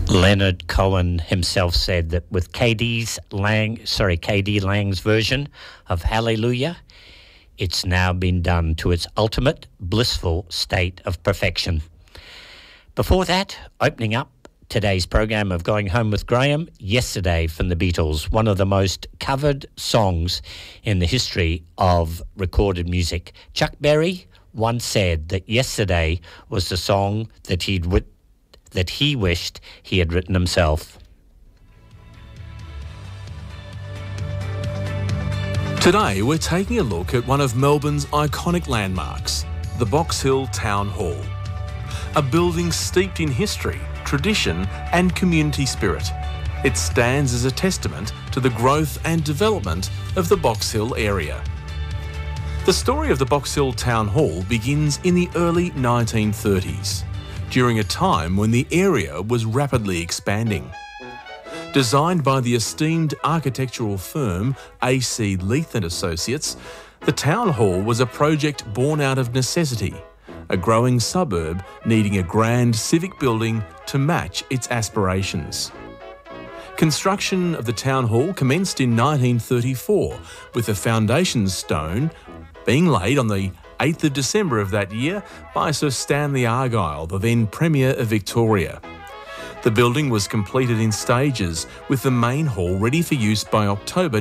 Leonard Cohen himself said that with KD Lang's version of Hallelujah, it's now been done to its ultimate blissful state of perfection. Before that, opening up today's program of Going Home with Graham, Yesterday from the Beatles, one of the most covered songs in the history of recorded music. Chuck Berry once said that Yesterday was the song that he wished he had written himself. Today we're taking a look at one of Melbourne's iconic landmarks, the Box Hill Town Hall. A building steeped in history, tradition and community spirit. It stands as a testament to the growth and development of the Box Hill area. The story of the Box Hill Town Hall begins in the early 1930s. During a time when the area was rapidly expanding. Designed by the esteemed architectural firm AC Leith & Associates, the Town Hall was a project born out of necessity, a growing suburb needing a grand civic building to match its aspirations. Construction of the Town Hall commenced in 1934, with the foundation stone being laid on the 8th of December of that year by Sir Stanley Argyle, the then Premier of Victoria. The building was completed in stages, with the main hall ready for use by October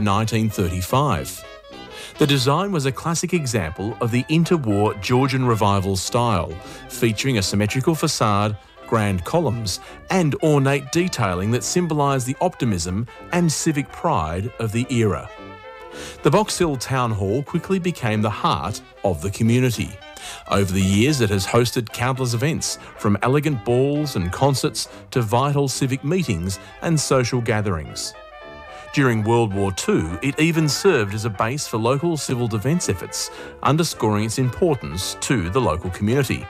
1935. The design was a classic example of the interwar Georgian Revival style, featuring a symmetrical facade, grand columns and ornate detailing that symbolised the optimism and civic pride of the era. The Box Hill Town Hall quickly became the heart of the community. Over the years, it has hosted countless events, from elegant balls and concerts to vital civic meetings and social gatherings. During World War II, it even served as a base for local civil defence efforts, underscoring its importance to the local community.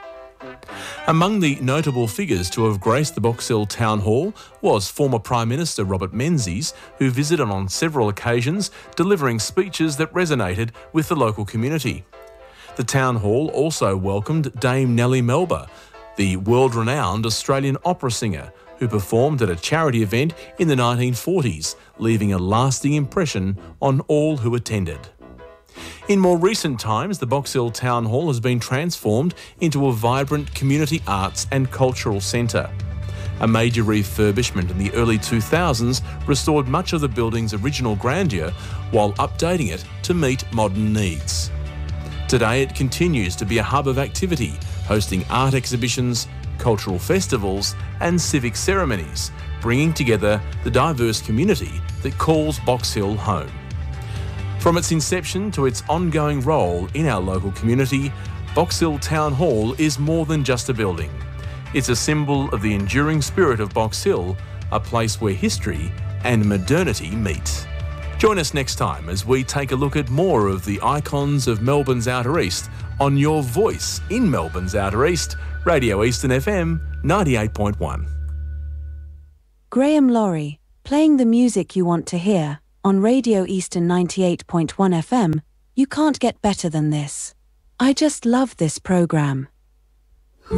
Among the notable figures to have graced the Box Hill Town Hall was former Prime Minister Robert Menzies, who visited on several occasions, delivering speeches that resonated with the local community. The Town Hall also welcomed Dame Nellie Melba, the world-renowned Australian opera singer, who performed at a charity event in the 1940s, leaving a lasting impression on all who attended. In more recent times, the Box Hill Town Hall has been transformed into a vibrant community arts and cultural centre. A major refurbishment in the early 2000s restored much of the building's original grandeur while updating it to meet modern needs. Today it continues to be a hub of activity, hosting art exhibitions, cultural festivals and civic ceremonies, bringing together the diverse community that calls Box Hill home. From its inception to its ongoing role in our local community, Box Hill Town Hall is more than just a building. It's a symbol of the enduring spirit of Box Hill, a place where history and modernity meet. Join us next time as we take a look at more of the icons of Melbourne's Outer East on your voice in Melbourne's Outer East, Radio Eastern FM 98.1. Graham Laurie, playing the music you want to hear. On Radio Eastern 98.1 FM, you can't get better than this. I just love this programme.